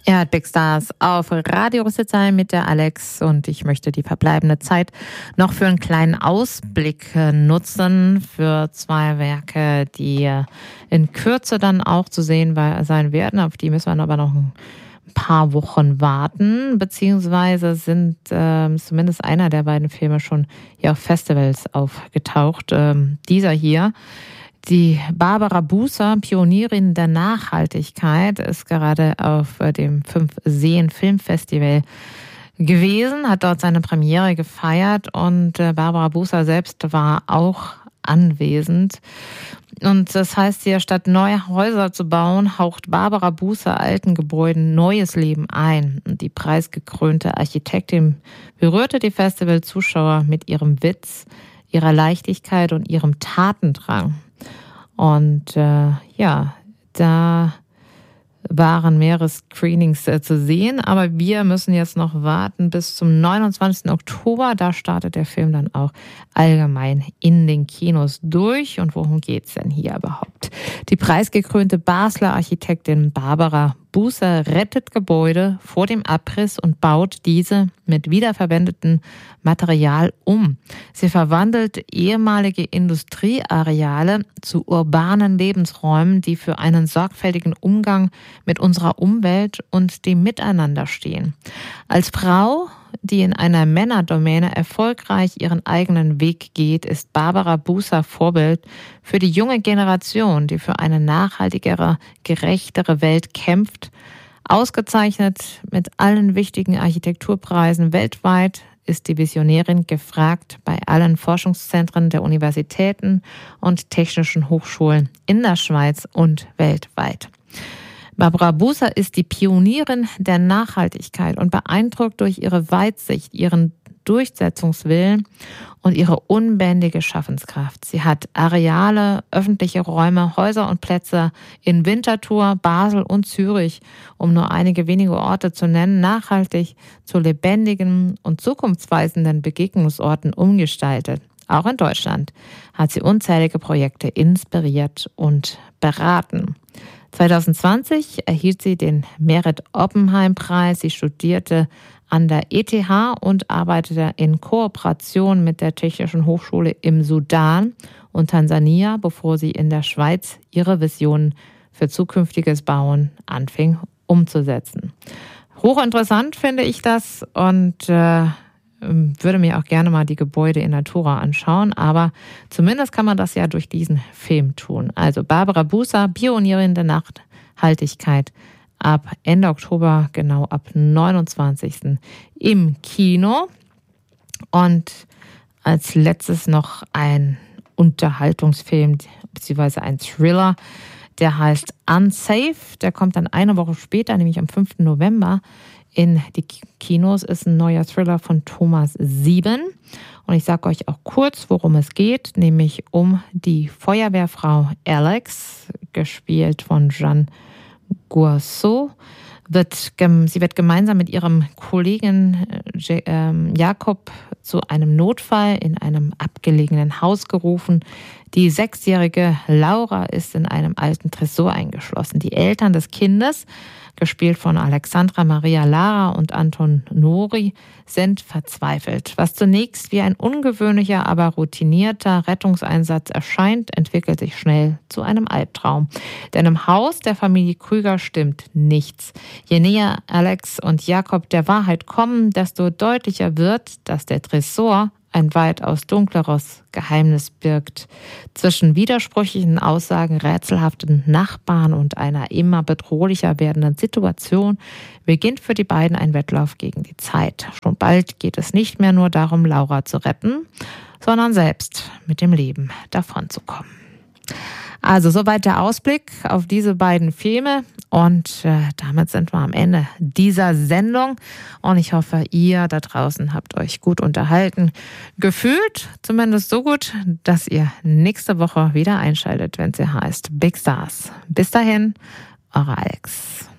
Er hat Big Stars auf Radio Rüsselsheim mit der Alex und ich möchte die verbleibende Zeit noch für einen kleinen Ausblick nutzen für zwei Werke, die in Kürze dann auch zu sehen sein werden. Auf die müssen wir aber noch ein paar Wochen warten, beziehungsweise sind zumindest einer der beiden Filme schon hier auf Festivals aufgetaucht. Dieser hier. Die Barbara Buser, Pionierin der Nachhaltigkeit, ist gerade auf dem 5-Seen-Filmfestival gewesen, hat dort seine Premiere gefeiert und Barbara Buser selbst war auch anwesend. Und das heißt hier, statt neue Häuser zu bauen, haucht Barbara Buser alten Gebäuden neues Leben ein. Und die preisgekrönte Architektin berührte die Festivalzuschauer mit ihrem Witz, ihrer Leichtigkeit und ihrem Tatendrang. Und da waren mehrere Screenings zu sehen, aber wir müssen jetzt noch warten bis zum 29. Oktober. Da startet der Film dann auch allgemein in den Kinos durch. Und worum geht's denn hier überhaupt? Die preisgekrönte Basler Architektin Barbara Buser rettet Gebäude vor dem Abriss und baut diese mit wiederverwendetem Material um. Sie verwandelt ehemalige Industrieareale zu urbanen Lebensräumen, die für einen sorgfältigen Umgang mit unserer Umwelt und dem Miteinander stehen. Als Frau, die in einer Männerdomäne erfolgreich ihren eigenen Weg geht, ist Barbara Buser Vorbild für die junge Generation, die für eine nachhaltigere, gerechtere Welt kämpft. Ausgezeichnet mit allen wichtigen Architekturpreisen weltweit ist die Visionärin gefragt bei allen Forschungszentren der Universitäten und technischen Hochschulen in der Schweiz und weltweit. Barbara Buser ist die Pionierin der Nachhaltigkeit und beeindruckt durch ihre Weitsicht, ihren Durchsetzungswillen und ihre unbändige Schaffenskraft. Sie hat Areale, öffentliche Räume, Häuser und Plätze in Winterthur, Basel und Zürich, um nur einige wenige Orte zu nennen, nachhaltig zu lebendigen und zukunftsweisenden Begegnungsorten umgestaltet. Auch in Deutschland hat sie unzählige Projekte inspiriert und beraten. 2020 erhielt sie den Merit-Oppenheim-Preis. Sie studierte an der ETH und arbeitete in Kooperation mit der Technischen Hochschule im Sudan und Tansania, bevor sie in der Schweiz ihre Visionen für zukünftiges Bauen anfing umzusetzen. Hochinteressant finde ich das und würde mir auch gerne mal die Gebäude in Natura anschauen, aber zumindest kann man das ja durch diesen Film tun. Also Barbara Buser, Pionierin der Nachhaltigkeit, ab Ende Oktober, genau ab 29. im Kino. Und als letztes noch ein Unterhaltungsfilm beziehungsweise ein Thriller, der heißt Unsafe. Der kommt dann eine Woche später, nämlich am 5. November in die Kinos. Ist ein neuer Thriller von Thomas Sieben. Und ich sage euch auch kurz, worum es geht, nämlich um die Feuerwehrfrau Alex, gespielt von Jeanne Gourceau. Sie wird gemeinsam mit ihrem Kollegen Jakob zu einem Notfall in einem abgelegenen Haus gerufen. Die 6-jährige Laura ist in einem alten Tresor eingeschlossen. Die Eltern des Kindes, gespielt von Alexandra Maria Lara und Anton Nori, sind verzweifelt. Was zunächst wie ein ungewöhnlicher, aber routinierter Rettungseinsatz erscheint, entwickelt sich schnell zu einem Albtraum. Denn im Haus der Familie Krüger stimmt nichts. Je näher Alex und Jakob der Wahrheit kommen, desto deutlicher wird, dass der Tresor ein weitaus dunkleres Geheimnis birgt. Zwischen widersprüchlichen Aussagen, rätselhaften Nachbarn und einer immer bedrohlicher werdenden Situation beginnt für die beiden ein Wettlauf gegen die Zeit. Schon bald geht es nicht mehr nur darum, Laura zu retten, sondern selbst mit dem Leben davonzukommen. Also soweit der Ausblick auf diese beiden Filme und damit sind wir am Ende dieser Sendung und ich hoffe, ihr da draußen habt euch gut unterhalten, gefühlt, zumindest so gut, dass ihr nächste Woche wieder einschaltet, wenn es heißt Big Stars. Bis dahin, eure Alex.